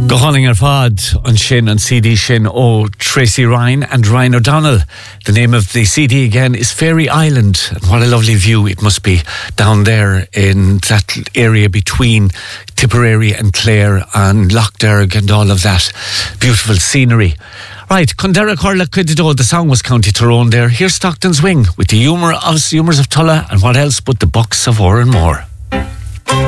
Gohaling Fad on Shin and CD Shin Tracy Ryan and Ryan O'Donnell. The name of the CD again is Fairy Island, and what a lovely view it must be down there in that area between Tipperary and Clare and Lochderg and all of that beautiful scenery. Right, Condera Corla Quidido, the song was County Tyrone there. Here's Stockton's Wing with the humours of Tulla and what else but the Bucks of Ore and More.